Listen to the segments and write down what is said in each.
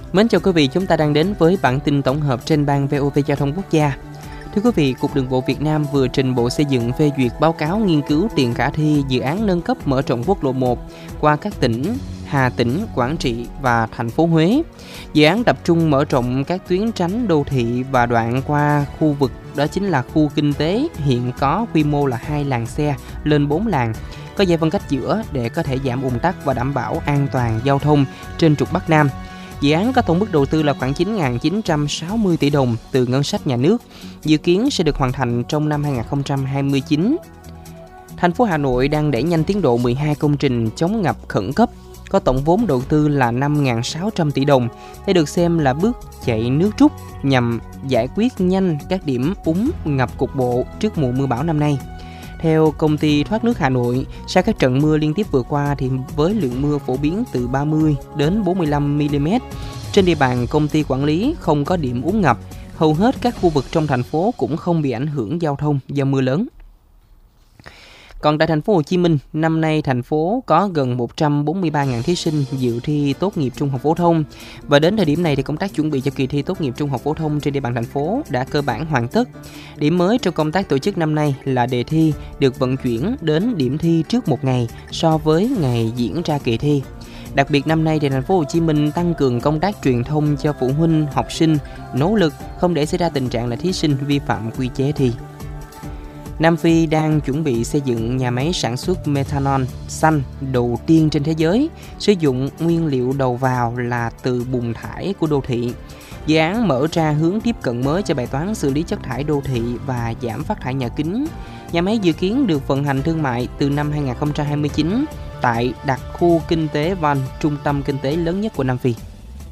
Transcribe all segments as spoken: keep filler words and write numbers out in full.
Mến chào quý vị, chúng ta đang đến với bản tin tổng hợp trên ban vê o vê Giao thông Quốc gia. Thưa quý vị, Cục Đường bộ Việt Nam vừa trình Bộ Xây dựng phê duyệt báo cáo nghiên cứu tiền khả thi dự án nâng cấp mở rộng quốc lộ một qua các tỉnh Hà Tĩnh, Quảng Trị và thành phố Huế. Dự án tập trung mở rộng các tuyến tránh đô thị và đoạn qua khu vực đó chính là khu kinh tế hiện có quy mô là hai làn xe lên bốn làn, có giải phân cách giữa để có thể giảm ùn tắc và đảm bảo an toàn giao thông trên trục Bắc Nam. Dự án có tổng mức đầu tư là khoảng chín nghìn chín trăm sáu mươi tỷ đồng từ ngân sách nhà nước, dự kiến sẽ được hoàn thành trong năm hai nghìn không trăm hai mươi chín. Thành phố Hà Nội đang đẩy nhanh tiến độ mười hai công trình chống ngập khẩn cấp, có tổng vốn đầu tư là năm nghìn sáu trăm tỷ đồng. Đây được xem là bước chạy nước rút nhằm giải quyết nhanh các điểm úng ngập cục bộ trước mùa mưa bão năm nay. Theo công ty thoát nước Hà Nội, sau các trận mưa liên tiếp vừa qua thì với lượng mưa phổ biến từ ba mươi đến bốn mươi lăm mi-li-mét, trên địa bàn công ty quản lý không có điểm úng ngập, hầu hết các khu vực trong thành phố cũng không bị ảnh hưởng giao thông do mưa lớn. Còn tại thành phố Hồ Chí Minh, năm nay thành phố có gần một trăm bốn mươi ba nghìn thí sinh dự thi tốt nghiệp trung học phổ thông, và đến thời điểm này thì công tác chuẩn bị cho kỳ thi tốt nghiệp trung học phổ thông trên địa bàn thành phố đã cơ bản hoàn tất. Điểm mới trong công tác tổ chức năm nay là đề thi được vận chuyển đến điểm thi trước một ngày so với ngày diễn ra kỳ thi. Đặc biệt năm nay thì thành phố Hồ Chí Minh tăng cường công tác truyền thông cho phụ huynh, học sinh, nỗ lực không để xảy ra tình trạng là thí sinh vi phạm quy chế thi. Nam Phi đang chuẩn bị xây dựng nhà máy sản xuất methanol xanh đầu tiên trên thế giới, sử dụng nguyên liệu đầu vào là từ bùn thải của đô thị. Dự án mở ra hướng tiếp cận mới cho bài toán xử lý chất thải đô thị và giảm phát thải nhà kính. Nhà máy dự kiến được vận hành thương mại từ năm hai nghìn không trăm hai mươi chín tại đặc khu kinh tế Van, trung tâm kinh tế lớn nhất của Nam Phi.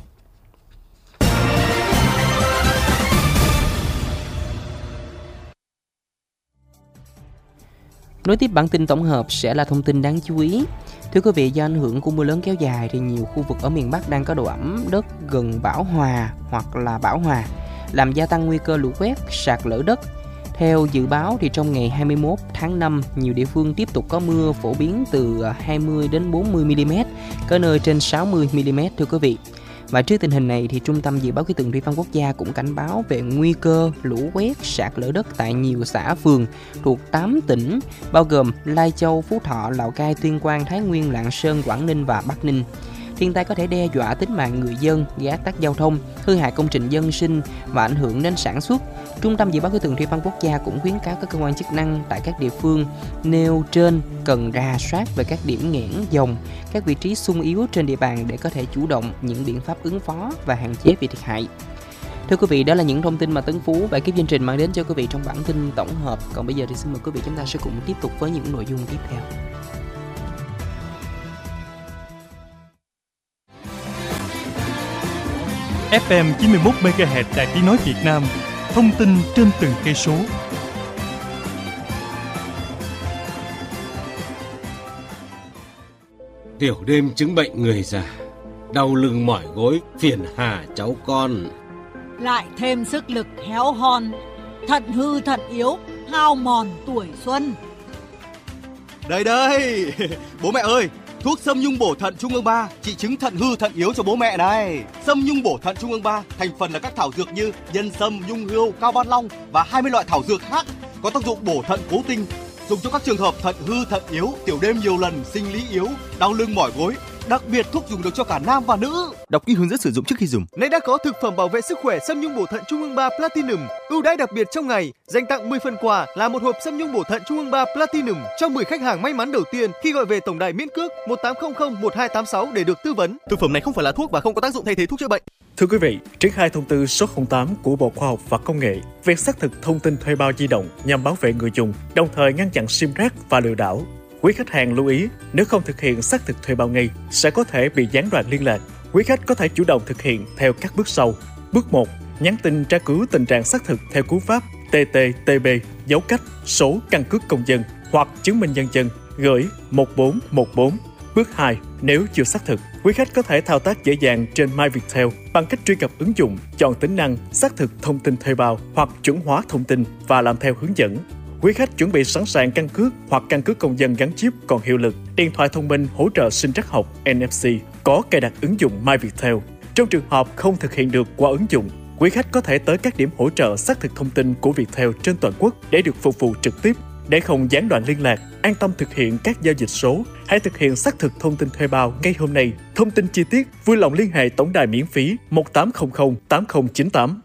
Nối tiếp bản tin tổng hợp sẽ là thông tin đáng chú ý. Thưa quý vị, do ảnh hưởng của mưa lớn kéo dài thì nhiều khu vực ở miền Bắc đang có độ ẩm đất gần bão hòa hoặc là bão hòa, làm gia tăng nguy cơ lũ quét, sạt lở đất. Theo dự báo thì trong ngày hai mươi mốt tháng năm, nhiều địa phương tiếp tục có mưa phổ biến từ hai mươi đến bốn mươi mi-li-mét, có nơi trên sáu mươi mi-li-mét thưa quý vị. Và trước tình hình này thì Trung tâm Dự báo Khí tượng Thủy văn Quốc gia cũng cảnh báo về nguy cơ lũ quét, sạt lở đất tại nhiều xã phường thuộc tám tỉnh bao gồm Lai Châu, Phú Thọ, Lào Cai, Tuyên Quang, Thái Nguyên, Lạng Sơn, Quảng Ninh và Bắc Ninh. Thiên tai có thể đe dọa tính mạng người dân, gây ách tắc giao thông, hư hại công trình dân sinh và ảnh hưởng đến sản xuất. Trung tâm Dự báo Khí tượng Thủy văn Quốc gia cũng khuyến cáo các cơ quan chức năng tại các địa phương nêu trên cần rà soát về các điểm nghẽn dòng, các vị trí xung yếu trên địa bàn để có thể chủ động những biện pháp ứng phó và hạn chế bị thiệt hại. Thưa quý vị, đó là những thông tin mà Tấn Phú và ekip chương trình mang đến cho quý vị trong bản tin tổng hợp. Còn bây giờ thì xin mời quý vị chúng ta sẽ cùng tiếp tục với những nội dung tiếp theo. ép em chín mươi mốt mê ga héc Đài Tiếng nói Việt Nam, thông tin trên từng cây số. Tiểu đêm chứng bệnh người già, đau lưng mỏi gối, phiền hà cháu con. Lại thêm sức lực héo hon, thận hư thận yếu, hao mòn tuổi xuân. Đây đây, bố mẹ ơi, thuốc Sâm Nhung bổ thận Trung ương ba trị chứng thận hư thận yếu cho bố mẹ này. Sâm Nhung bổ thận Trung ương ba thành phần là các thảo dược như nhân sâm, nhung hươu, cao ban long và hai mươi loại thảo dược khác có tác dụng bổ thận cố tinh, dùng cho các trường hợp thận hư thận yếu, tiểu đêm nhiều lần, sinh lý yếu, đau lưng mỏi gối. Đặc biệt thuốc dùng được cho cả nam và nữ. Đọc kỹ hướng dẫn sử dụng trước khi dùng. Nay đã có thực phẩm bảo vệ sức khỏe Sâm Nhung bổ thận Trung ương ba Platinum, ưu đãi đặc biệt trong ngày, dành tặng mười phần quà là một hộp Sâm Nhung bổ thận Trung ương ba Platinum cho mười khách hàng may mắn đầu tiên khi gọi về tổng đài miễn cước một tám không không một hai tám sáu để được tư vấn. Thực phẩm này không phải là thuốc và không có tác dụng thay thế thuốc chữa bệnh. Thưa quý vị, triển khai thông tư số không tám của Bộ Khoa học và Công nghệ về xác thực thông tin thuê bao di động nhằm bảo vệ người dùng, đồng thời ngăn chặn sim rác và lừa đảo. Quý khách hàng lưu ý, nếu không thực hiện xác thực thuê bao ngay, sẽ có thể bị gián đoạn liên lạc. Quý khách có thể chủ động thực hiện theo các bước sau. Bước một, nhắn tin tra cứu tình trạng xác thực theo cú pháp tê tê tê bê dấu cách số căn cước công dân hoặc chứng minh nhân dân gửi một bốn một bốn. Bước hai, nếu chưa xác thực, quý khách có thể thao tác dễ dàng trên MyViettel bằng cách truy cập ứng dụng, chọn tính năng xác thực thông tin thuê bao hoặc chuẩn hóa thông tin và làm theo hướng dẫn. Quý khách chuẩn bị sẵn sàng căn cước hoặc căn cước công dân gắn chip còn hiệu lực, điện thoại thông minh hỗ trợ sinh trắc học en ép xê, có cài đặt ứng dụng MyViettel. Trong trường hợp không thực hiện được qua ứng dụng, quý khách có thể tới các điểm hỗ trợ xác thực thông tin của Viettel trên toàn quốc để được phục vụ trực tiếp. Để không gián đoạn liên lạc, an tâm thực hiện các giao dịch số, hãy thực hiện xác thực thông tin thuê bao ngay hôm nay. Thông tin chi tiết vui lòng liên hệ tổng đài miễn phí một tám không không tám không chín tám.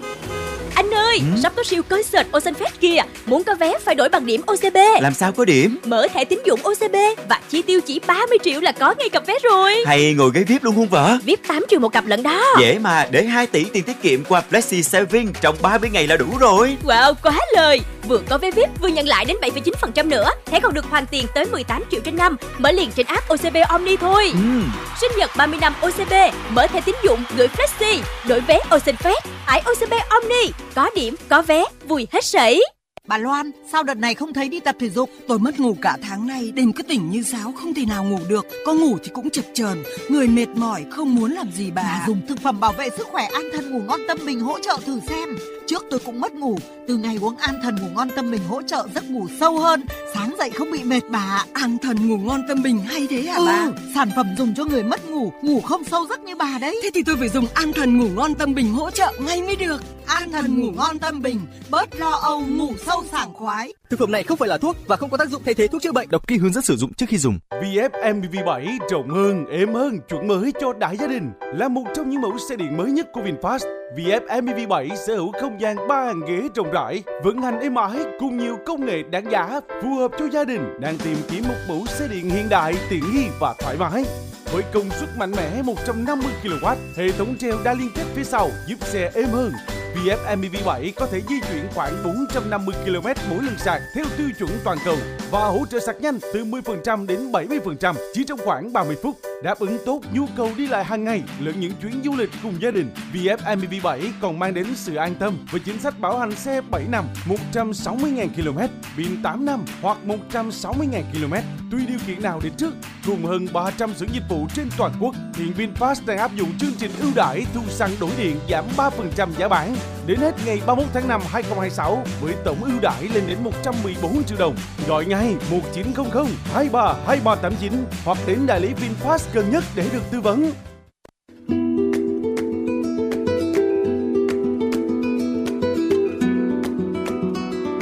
Anh ơi, ừ? sắp có siêu concert Ocean Fest kìa. Muốn có vé phải đổi bằng điểm ô xê bê. Làm sao có điểm? Mở thẻ tín dụng ô xê bê và chi tiêu chỉ ba mươi triệu là có ngay cặp vé rồi. Hay ngồi ghế vi ai pi luôn không vợ? vi ai pi tám triệu một cặp lận đó. Dễ mà, để hai tỷ tiền tiết kiệm qua Flexi Saving trong ba mươi ngày là đủ rồi. Wow, quá lời. Vừa có vé vi ai pi vừa nhận lại đến bảy phẩy chín phần trăm nữa. Thẻ còn được hoàn tiền tới mười tám triệu trên năm. Mở liền trên app ô xê bê Omni thôi. ừ. Sinh nhật ba mươi năm ô xê bê, mở thẻ tín dụng gửi Flexi, đổi vé Ocean Fest, tải ô xê bê Omni. Có điểm, có vé, vui hết sảy. Bà Loan, sao đợt này không thấy đi tập thể dục? Tôi mất ngủ cả tháng nay, đêm cứ tỉnh như sáo, không thể nào ngủ được. Có ngủ thì cũng chập chờn, người mệt mỏi, không muốn làm gì bà. Bà dùng thực phẩm bảo vệ sức khỏe An Thần Ngủ Ngon Tâm Bình hỗ trợ thử xem. Trước tôi cũng mất ngủ, từ ngày uống An Thần Ngủ Ngon Tâm Bình hỗ trợ giấc ngủ sâu hơn, sáng dậy không bị mệt bà. An Thần Ngủ Ngon Tâm Bình hay thế hả ừ, bà? Sản phẩm dùng cho người mất ngủ, ngủ không sâu giấc như bà đấy. Thế thì tôi phải dùng An Thần Ngủ Ngon Tâm Bình hỗ trợ ngay mới được. An Thần Ngủ Ngon Tâm Bình, bớt lo âu, ngủ sâu sảng khoái. Thực phẩm này không phải là thuốc và không có tác dụng thay thế thuốc chữa bệnh. Đọc kỹ hướng dẫn sử dụng trước khi dùng. vê ép em pê vê bảy rộng hơn, êm hơn, chuẩn mới cho đại gia đình, là một trong những mẫu xe điện mới nhất của VinFast. vê ép em pê vê bảy sở hữu không gian ba hàng ghế rộng rãi, vận hành êm ái cùng nhiều công nghệ đáng giá phù hợp cho gia đình đang tìm kiếm một mẫu xe điện hiện đại, tiện nghi và thoải mái. Với công suất mạnh mẽ một trăm năm mươi ki lô oát, hệ thống treo đa liên kết phía sau giúp xe êm hơn. vê ép em pê vê bảy có thể di chuyển khoảng bốn trăm năm mươi ki lô mét mỗi lần sạc theo tiêu chuẩn toàn cầu và hỗ trợ sạc nhanh từ mười phần trăm đến bảy mươi phần trăm chỉ trong khoảng ba mươi phút, đáp ứng tốt nhu cầu đi lại hàng ngày lẫn những chuyến du lịch cùng gia đình. vê ép em pê vê bảy còn mang đến sự an tâm với chính sách bảo hành xe bảy năm, một trăm sáu mươi nghìn ki lô mét, pin tám năm hoặc một trăm sáu mươi nghìn ki lô mét tùy điều kiện nào đến trước, cùng hơn ba trăm xưởng dịch vụ trên toàn quốc. Hiện VinFast đang áp dụng chương trình ưu đãi thu xăng đổi điện giảm ba phần trăm giá bán đến hết ngày ba mươi mốt tháng năm hai không hai sáu với tổng ưu đãi lên đến một trăm mười bốn triệu đồng. Gọi ngay một chín không không hai ba hai ba tám chín hoặc đến đại lý VinFast gần nhất để được tư vấn.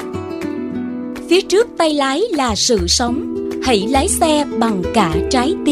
Phía trước tay lái là sự sống, hãy lái xe bằng cả trái tim.